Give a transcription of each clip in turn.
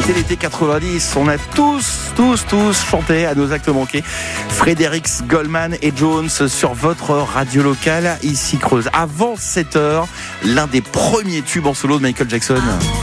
C'était l'été 90. On a tous chanté à nos actes manqués. Fredericks, Goldman et Jones sur votre radio locale, ici Creuse. Avant 7h, l'un des premiers tubes en solo de Michael Jackson.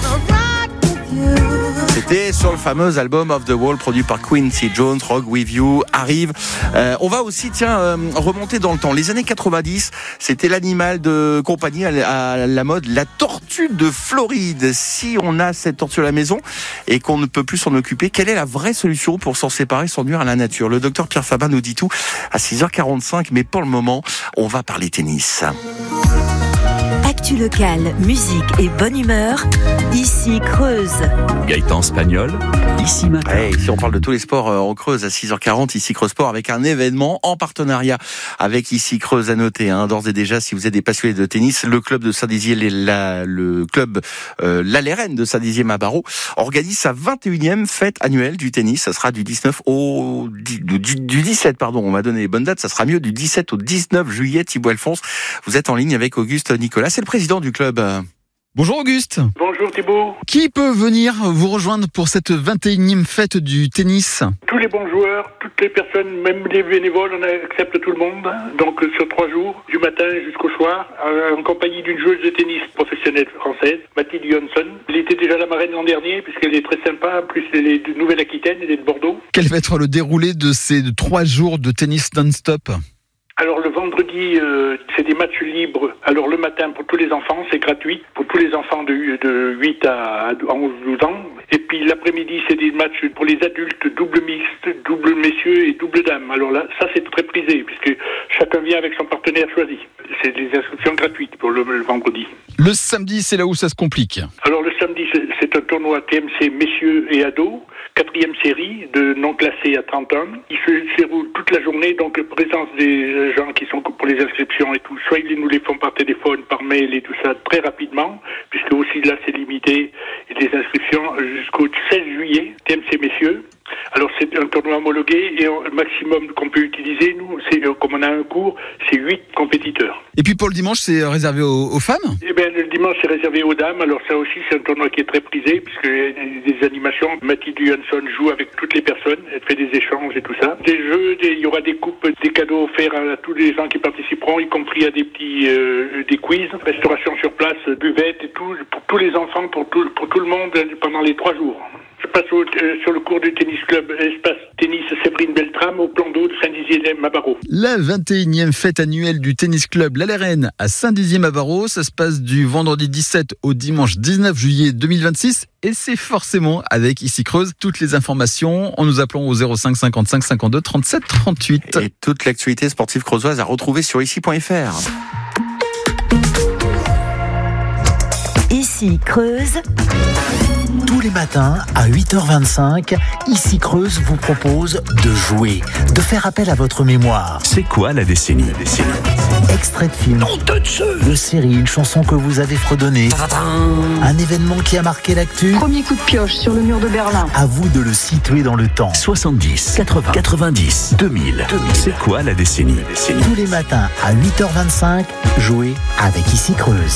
C'était sur le fameux album Off the Wall produit par Quincy Jones. Rock With You arrive. On va aussi remonter dans le temps. Les années 90, c'était l'animal de compagnie à la mode, la tortue de Floride. Si on a cette tortue à la maison et qu'on ne peut plus s'en occuper, quelle est la vraie solution pour s'en séparer sans nuire à la nature? Le docteur Pierre Fabat nous dit tout à 6h45, mais pour le moment, on va parler tennis. Actu locale, musique et bonne humeur, ici Creuse. Gaëtan Spagnol, ici matin. Ici on parle de tous les sports en Creuse à 6h40, ici Creuse Sport, avec un événement en partenariat avec ici Creuse à noter. D'ores et déjà, si vous êtes des passionnés de tennis, le club de Saint-Dizier, le club l'Alérène de Saint-Dizier-Mabarot organise sa 21e fête annuelle du tennis. Ça sera du 19 au du 17, on m'a donné les bonnes dates. Ça sera mieux du 17 au 19 juillet. Thibaut Alphonse, vous êtes en ligne avec Auguste Nicolas. C'est le président du club. Bonjour Auguste. Bonjour Thibaut. Qui peut venir vous rejoindre pour cette 21e fête du tennis? Tous les bons joueurs, toutes les personnes, même les bénévoles, on accepte tout le monde. Donc sur 3 jours, du matin jusqu'au soir, en compagnie d'une joueuse de tennis professionnelle française, Mathilde Johansson. Elle était déjà la marraine l'an dernier, puisqu'elle est très sympa. En plus, elle est de Nouvelle-Aquitaine, elle est de Bordeaux. Quel va être le déroulé de ces 3 jours de tennis non-stop? Alors le vendredi, c'est des matchs libres. Alors le matin pour tous les enfants, c'est gratuit. Pour tous les enfants de 8 à 11-12 ans. Et puis l'après-midi, c'est des matchs pour les adultes, double mixte, double messieurs et double dames. Alors là, ça c'est très prisé, puisque chacun vient avec son partenaire choisi. C'est des inscriptions gratuites pour le vendredi. Le samedi, c'est là où ça se complique. Alors le samedi, c'est un tournoi TMC messieurs et ados. 4e série de non classés à 30 ans. Il se déroule toute la journée, donc présence des gens qui sont pour les inscriptions et tout. Soit ils nous les font par téléphone, par mail et tout ça très rapidement, puisque aussi là c'est limité, et les inscriptions jusqu'au 16 juillet, TMC messieurs. Alors c'est un tournoi homologué et le maximum qu'on peut utiliser, nous, c'est comme on a un cours, c'est 8 compétiteurs. Et puis pour le dimanche, c'est réservé aux femmes? Eh bien le dimanche c'est réservé aux dames, alors ça aussi c'est un tournoi qui est très prisé, puisque il y a des animations, Mathilde Johansson joue avec toutes les personnes, elle fait des échanges et tout ça. Des jeux, il y aura des coupes, des cadeaux offerts à tous les gens qui participeront, y compris à des petits des quiz, restauration sur place, buvette et tout, pour tous les enfants, pour tout le monde pendant les 3 jours. Je passe sur le cours du tennis club Espace Tennis Séverine Beltrame au plan d'eau de Saint-Dizier-Mabarot. La 21e fête annuelle du tennis club l'Alérène à Saint-Dizier-Mabarot. Ça se passe du vendredi 17 au dimanche 19 juillet 2026. Et c'est forcément avec ici Creuse. Toutes les informations en nous appelant au 05 55 52 37 38. Et toute l'actualité sportive creusoise à retrouver sur ici.fr. Ici Creuse. Tous les matins à 8h25, ici Creuse vous propose de jouer, de faire appel à votre mémoire. C'est quoi la décennie? Extrait de film, de série, une chanson que vous avez fredonnée, un événement qui a marqué l'actu. Premier coup de pioche sur le mur de Berlin. À vous de le situer dans le temps. 70, 80, 90, 2000. C'est quoi la décennie? Tous les matins à 8h25, jouez avec ici Creuse.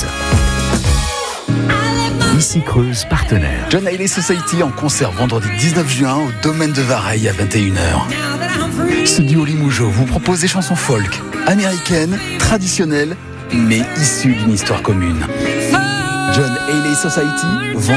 Ici Creuse, partenaire. John Haley Society en concert vendredi 19 juin au Domaine de Vareille à 21h. Ce duo Limougeot vous propose des chansons folk, américaines, traditionnelles, mais issues d'une histoire commune. John Haley Society,